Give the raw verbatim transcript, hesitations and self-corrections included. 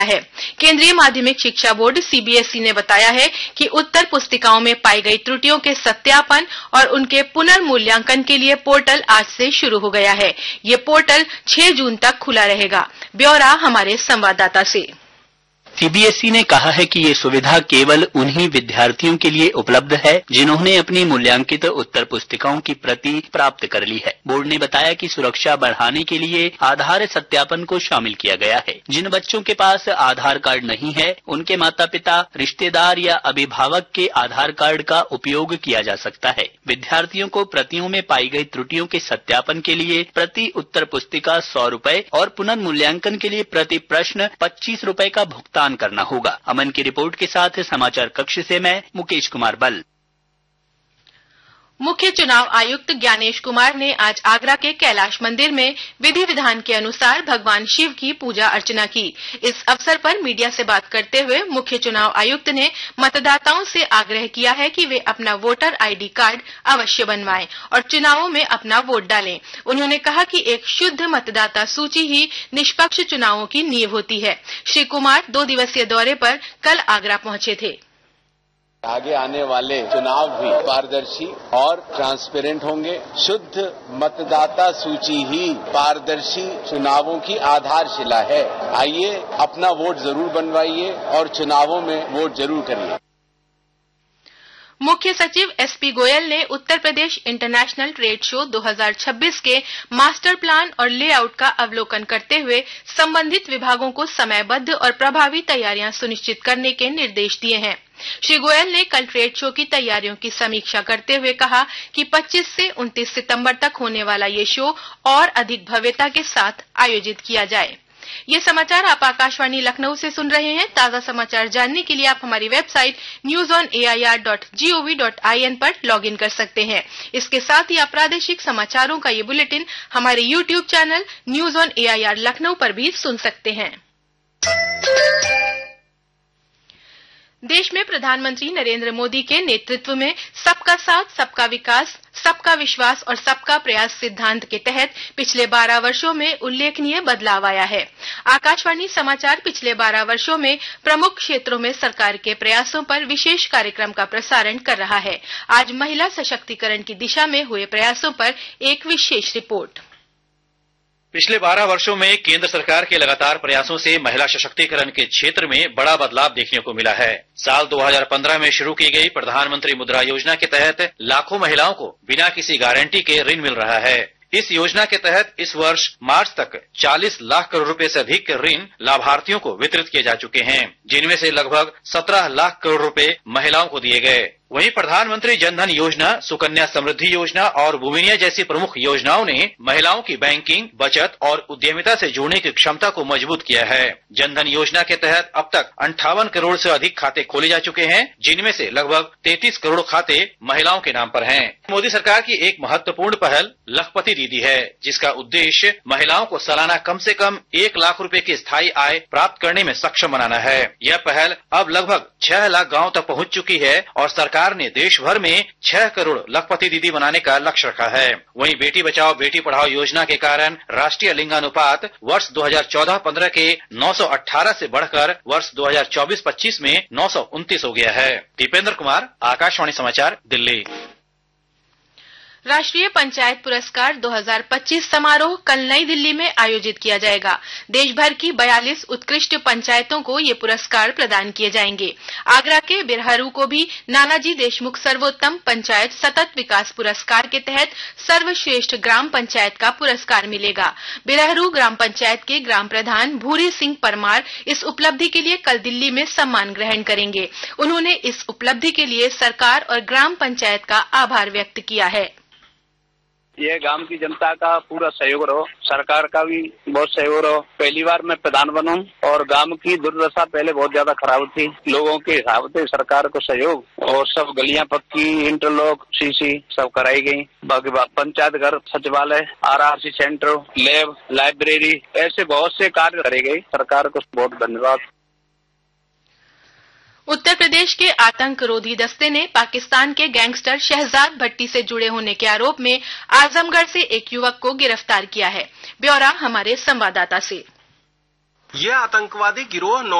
है। केंद्रीय माध्यमिक शिक्षा बोर्ड सीबीएसई ने बताया है कि उत्तर पुस्तिकाओं में पाई गई त्रुटियों के सत्यापन और उनके पुनर्मूल्यांकन के लिए पोर्टल आज से शुरू हो गया है। ये पोर्टल छह जून तक खुला रहेगा। ब्यौरा हमारे संवाददाता से। सीबीएसई ने कहा है कि ये सुविधा केवल उन्हीं विद्यार्थियों के लिए उपलब्ध है जिन्होंने अपनी मूल्यांकित उत्तर पुस्तिकाओं की प्रति प्राप्त कर ली है। बोर्ड ने बताया कि सुरक्षा बढ़ाने के लिए आधार सत्यापन को शामिल किया गया है। जिन बच्चों के पास आधार कार्ड नहीं है, उनके माता पिता, रिश्तेदार या अभिभावक के आधार कार्ड का उपयोग किया जा सकता है। विद्यार्थियों को प्रतियों में पाई गई त्रुटियों के सत्यापन के लिए प्रति उत्तर पुस्तिका सौ रूपये और पुनर्मूल्यांकन के लिए प्रति प्रश्न पच्चीस रूपये का भुगतान करना होगा। अमन की रिपोर्ट के साथ समाचार कक्ष से मैं मुकेश कुमार बल। मुख्य चुनाव आयुक्त ज्ञानेश कुमार ने आज आगरा के कैलाश मंदिर में विधि विधान के अनुसार भगवान शिव की पूजा अर्चना की। इस अवसर पर मीडिया से बात करते हुए मुख्य चुनाव आयुक्त ने मतदाताओं से आग्रह किया है कि वे अपना वोटर आईडी कार्ड अवश्य बनवाएं और चुनावों में अपना वोट डालें। उन्होंने कहा कि एक शुद्ध मतदाता सूची ही निष्पक्ष चुनावों की नींव होती है। श्री कुमार दो दिवसीय दौरे पर कल आगरा पहुंचे थे। आगे आने वाले चुनाव भी पारदर्शी और ट्रांसपेरेंट होंगे। शुद्ध मतदाता सूची ही पारदर्शी चुनावों की आधारशिला है। आइए अपना वोट जरूर बनवाइए और चुनावों में वोट जरूर करिए। मुख्य सचिव एसपी गोयल ने Uttar Pradesh international trade show दो हज़ार छब्बीस के मास्टर प्लान और लेआउट का अवलोकन करते हुए संबंधित विभागों को समयबद्ध और प्रभावी तैयारियां सुनिश्चित करने के निर्देश दिए हैं। श्री गोयल ने कल ट्रेड शो की तैयारियों की समीक्षा करते हुए कहा कि पच्चीस से उनतीस सितंबर तक होने वाला ये शो और अधिक भव्यता के साथ आयोजित किया जाए। ये समाचार आप आकाशवाणी लखनऊ से सुन रहे हैं। ताजा समाचार जानने के लिए आप हमारी website news on A I R dot G O V dot I N पर लॉग इन कर सकते हैं। इसके साथ ही आप प्रादेशिक समाचारों का ये बुलेटिन हमारे YouTube channel news on A I R Lucknow पर भी सुन सकते हैं। देश में प्रधानमंत्री नरेंद्र मोदी के नेतृत्व में सबका साथ, सबका विकास, सबका विश्वास और सबका प्रयास सिद्धांत के तहत पिछले बारह वर्षों में उल्लेखनीय बदलाव आया है। आकाशवाणी समाचार पिछले बारह वर्षों में प्रमुख क्षेत्रों में सरकार के प्रयासों पर विशेष कार्यक्रम का प्रसारण कर रहा है। आज महिला सशक्तिकरण की दिशा में हुए प्रयासों पर एक विशेष रिपोर्ट। पिछले बारह वर्षों में केंद्र सरकार के लगातार प्रयासों से महिला सशक्तिकरण के क्षेत्र में बड़ा बदलाव देखने को मिला है। साल दो हज़ार पंद्रह में शुरू की गई प्रधानमंत्री मुद्रा योजना के तहत लाखों महिलाओं को बिना किसी गारंटी के ऋण मिल रहा है। इस योजना के तहत इस वर्ष मार्च तक चालीस लाख करोड़ रुपए से अधिक के ऋण लाभार्थियों को वितरित किए जा चुके हैं, जिनमें से लगभग सत्रह लाख करोड़ रुपए महिलाओं को दिए गए। वहीं प्रधानमंत्री जनधन योजना, सुकन्या समृद्धि योजना और भूमिनिया जैसी प्रमुख योजनाओं ने महिलाओं की बैंकिंग, बचत और उद्यमिता से जुड़ने की क्षमता को मजबूत किया है। जनधन योजना के तहत अब तक अंठावन करोड़ से अधिक खाते खोले जा चुके हैं, जिनमें से लगभग तैंतीस करोड़ खाते महिलाओं के नाम पर हैं। मोदी सरकार की एक महत्वपूर्ण पहल लखपति दीदी है, जिसका उद्देश्य महिलाओं को सालाना कम से कम एक लाख रुपए की स्थायी आय प्राप्त करने में सक्षम बनाना है। यह पहल अब लगभग छह लाख गाँव तक पहुँच चुकी है और सरकार ने देश भर में छह करोड़ लखपति दीदी बनाने का लक्ष्य रखा है। वहीं बेटी बचाओ बेटी पढ़ाओ योजना के कारण राष्ट्रीय लिंगानुपात वर्ष दो हज़ार चौदह पंद्रह के नौ सौ अठारह से बढ़कर वर्ष दो हज़ार चौबीस पच्चीस में नौ सौ उनतीस हो गया है। दीपेंद्र कुमार, आकाशवाणी समाचार, दिल्ली। राष्ट्रीय पंचायत पुरस्कार दो हज़ार पच्चीस समारोह कल नई दिल्ली में आयोजित किया जाएगा। देश भर की बयालीस उत्कृष्ट पंचायतों को ये पुरस्कार प्रदान किए जाएंगे। आगरा के बिरहरू को भी नानाजी देशमुख सर्वोत्तम पंचायत सतत विकास पुरस्कार के तहत सर्वश्रेष्ठ ग्राम पंचायत का पुरस्कार मिलेगा। बिरहरू ग्राम पंचायत के ग्राम प्रधान भूरी सिंह परमार इस उपलब्धि के लिए कल दिल्ली में सम्मान ग्रहण करेंगे। उन्होंने इस उपलब्धि के लिए सरकार और ग्राम पंचायत का आभार व्यक्त किया है। ये गांव की जनता का पूरा सहयोग रहो, सरकार का भी बहुत सहयोग रहो। पहली बार मैं प्रधान बनूं और गांव की दुर्दशा पहले बहुत ज्यादा खराब थी। लोगों के हिसाब से सरकार को सहयोग और सब गलियां पक्की, इंटरलॉक, सीसी सब कराई गई। बाकी पंचायत घर, सचिवालय, आरआरसी सेंटर, लैब, लाइब्रेरी, ऐसे बहुत से कार्य करे गए। सरकार को बहुत धन्यवाद। उत्तर प्रदेश के आतंकरोधी दस्ते ने पाकिस्तान के गैंगस्टर शहजाद भट्टी से जुड़े होने के आरोप में आजमगढ़ से एक युवक को गिरफ्तार किया है। ब्यौरा हमारे संवाददाता से। यह आतंकवादी गिरोह